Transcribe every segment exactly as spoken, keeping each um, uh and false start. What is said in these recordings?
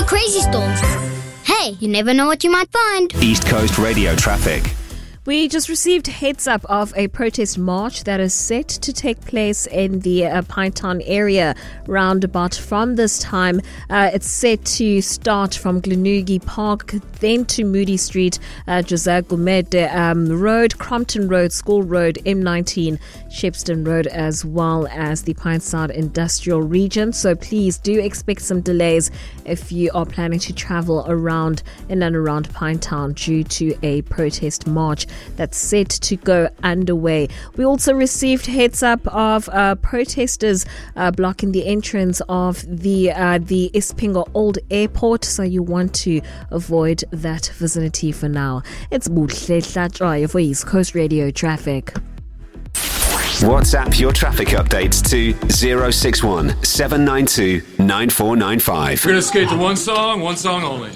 crazy storms. Hey, you never know what you might find. East Coast Radio traffic. We just received heads up of a protest march that is set to take place in the uh, Pinetown area roundabout from this time. Uh, it's set to start from Glenorchy Park, then to Moody Street, uh, Josiah Gumede um, Road, Crompton Road, School Road, M nineteen, Shepston Road, as well as the Pineside Industrial Region. So please do expect some delays if you are planning to travel around in and around Pinetown due to a protest march that's set to go underway. We also received heads up of uh, protesters uh, blocking the entrance of the uh, the Espingo Old Airport, so you want to avoid that vicinity for now. It's Buhle Hlatshwayo for East Coast Radio traffic. WhatsApp your traffic updates to zero six one seven nine two nine four nine five. We're going to skate to one song, one song only.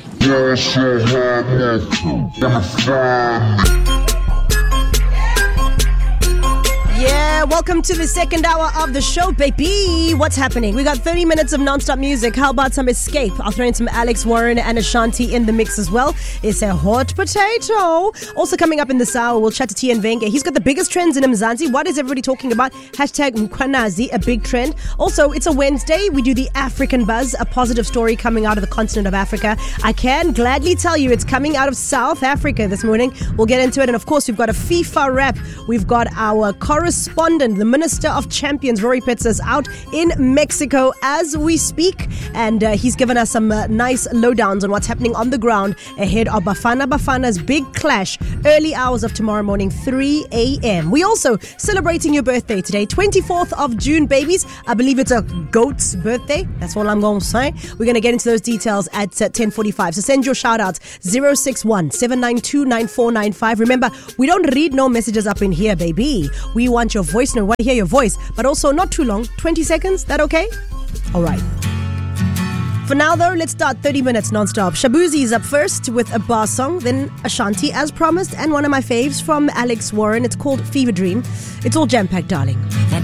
Yeah, welcome to the second hour of the show, baby. What's happening? We got thirty minutes of non-stop music. How about some Escape? I'll throw in some Alex Warren and Ashanti in the mix as well. It's a hot potato. Also coming up in this hour, we'll chat to T N Venge. He's got the biggest trends in Mzansi. What is everybody talking about? Hashtag Mkwanazi, a big trend. Also, it's a Wednesday. We do the African Buzz, a positive story coming out of the continent of Africa. I can gladly tell you it's coming out of South Africa this morning. We'll get into it. And of course, we've got a FIFA wrap. We've got our correspondent, the Minister of Champions, Rory Pitts, is out in Mexico as we speak. And uh, he's given us some uh, nice lowdowns on what's happening on the ground ahead of Bafana Bafana's big clash, early hours of tomorrow morning, three a.m. We also celebrating your birthday today, twenty-fourth of June, babies. I believe it's a goat's birthday. That's all I'm going to say. We're going to get into those details at uh, ten forty-five. So send your shout outs zero six one seven nine two nine four nine five. Remember, we don't read no messages up in here, baby. We want your voice note. We want to hear your voice, but also not too long. twenty seconds. That okay? All right. For now, though, let's start thirty minutes non-stop. Shabuzi is up first with a bar song, then Ashanti as promised, and one of my faves from Alex Warren. It's called Fever Dream. It's all jam-packed, darling.